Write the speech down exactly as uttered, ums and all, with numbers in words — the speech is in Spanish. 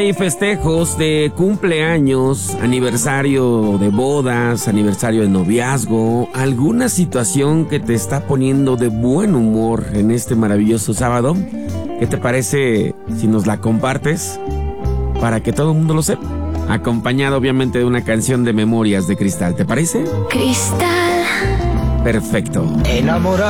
Hay festejos de cumpleaños, aniversario de bodas, aniversario de noviazgo, alguna situación que te está poniendo de buen humor en este maravilloso sábado. ¿Qué te parece si nos la compartes para que todo el mundo lo sepa? Acompañado obviamente de una canción de Memorias de Cristal, ¿te parece? Cristal. Perfecto. Enamorado.